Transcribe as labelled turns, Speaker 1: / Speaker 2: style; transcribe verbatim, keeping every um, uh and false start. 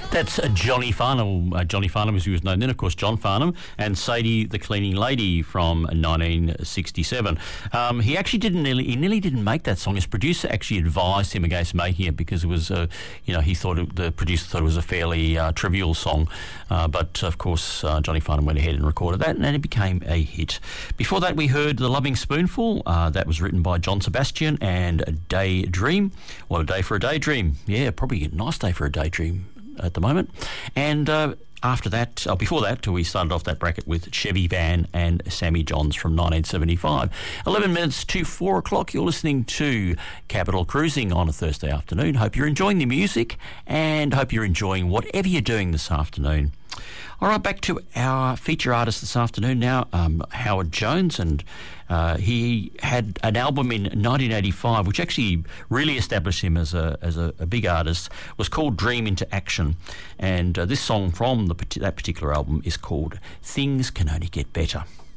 Speaker 1: That's uh, Johnny Farnham. Uh, Johnny Farnham, as he was known then, of course, John Farnham, and Sadie the Cleaning Lady from nineteen sixty-seven. Um, he actually didn't nearly, he nearly didn't make that song. His producer actually advised him against making it because it was, uh, you know, he thought it, the producer thought it was a fairly uh, trivial song. Uh, but of course, uh, Johnny Farnham went ahead and recorded that, and it became a hit. Before that, we heard The Loving Spoonful. Uh, that was written by John Sebastian, and A Daydream. What a day for a daydream. Yeah, probably a nice day for a daydream at the moment. And uh, after that, uh, before that, we started off that bracket with Chevy Van and Sammy Johns from nineteen seventy-five. eleven minutes to four o'clock, you're listening to Capital Cruising on a Thursday afternoon. Hope you're enjoying the music and hope you're enjoying whatever you're doing this afternoon. All right, back to our feature artist this afternoon now, um, Howard Jones, and uh, he had an album in nineteen eighty-five which actually really established him as a as a, a big artist. It was called Dream into Action, and uh, this song from the, that particular album is called Things Can Only Get Better.